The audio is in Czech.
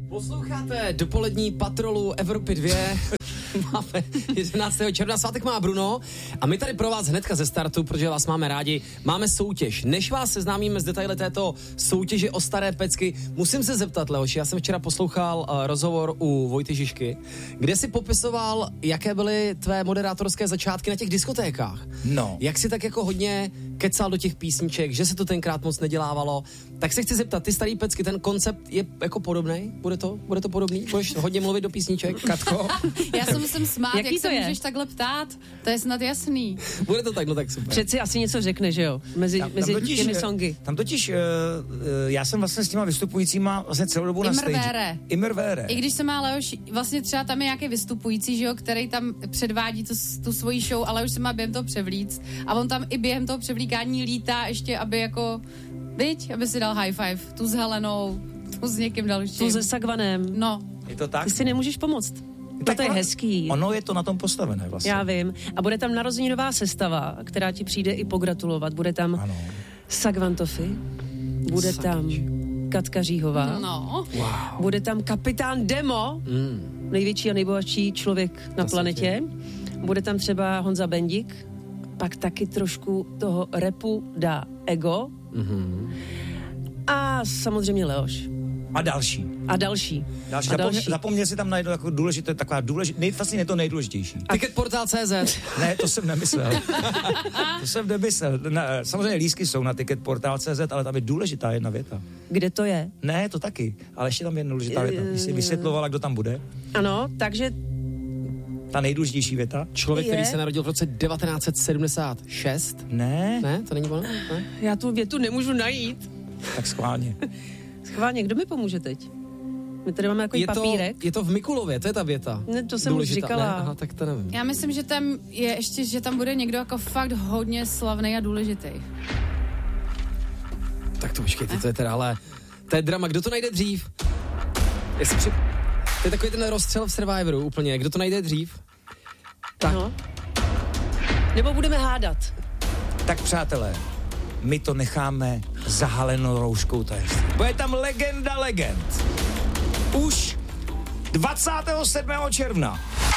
Posloucháte dopolední patrolu Evropy 2. Máme 11. června, svátek má Bruno a my tady pro vás hnedka ze startu, protože vás máme rádi, máme soutěž. Než vás seznámíme s detaily této soutěže o staré pecky, musím se zeptat, Leoši, já jsem včera poslouchal rozhovor u Vojty Žižky, kde si popisoval, jaké byly tvé moderátorské začátky na těch diskotékách. No. Jak si tak jako hodně kecal do těch písniček, že se to tenkrát moc nedělávalo. Tak se chci zeptat, ty starý pecky, ten koncept je jako podobný? Bude to podobný? Budeš hodně mluvit do písniček, Katko? Já se musím smát, jaký jak to se je? můžeš takhle ptát. To je snad jasný. Bude to tak, no tak super. Přeci asi něco řekne, že jo? Mezi těmi songy. Tam totiž, já jsem vlastně s těma vystupujícíma vlastně celou dobu na stage. Immervére. I když se má Leoš, vlastně třeba tam je nějaký vystupující, že jo, který tam předvádí tu svoji show, ale už se má během toho převlíct. A on tam i během toho převlíkání lítá ještě, aby jako, aby si dal high five. Tu s Helenou, tu s někým dalším. Tu se Sagvanem. No. Je to tak? Ty si nemůžeš pomoct. To je hezký. Ono je to na tom postavené vlastně. Já vím. A bude tam narozeninová sestava, která ti přijde i pogratulovat. Bude tam Sagvan Tofi, bude tam Katka Říhová, No. Wow. bude tam kapitán Demo, největší a nejbohatší člověk na planetě. Bude tam třeba Honza Bendik, pak taky trošku toho rapu dá Ego. A samozřejmě Leoš. A další. A další. Zapomněl si tam najít jako důležité, taková vlastně je to nejdůležitější. Ticketportal.cz. Ne, to jsem nemyslel. Samozřejmě lístky jsou na Ticketportal.cz, ale tam je důležitá jedna věta. Kde to je? Ne, to taky, ale ještě tam je důležitá věta. Když si vysvětlovala, kdo tam bude. Ano, takže Ta nejdůležitější věta. Člověk, který se narodil v roce 1976. Ne. Ne, to není ono? Ne? já tu větu nemůžu najít. Tak schválně. Schválně, kdo mi pomůže teď? My tady máme takový papírek. Je to v Mikulově, to je ta věta. Ne, to jsem důležitá. už říkala. Ne? Aha, tak to nevím. Já myslím, že tam je ještě, že tam bude někdo jako fakt hodně slavný a důležitý. Tak to počkejte, to je teda, ale to je drama. Kdo to najde dřív? To je takový ten rozstřel v Survivoru úplně. Kdo to najde dřív? Tak. No. Nebo budeme hádat. Tak přátelé, my to necháme zahalenou rouškou tajemství. Bude tam legenda legend. Už 27. června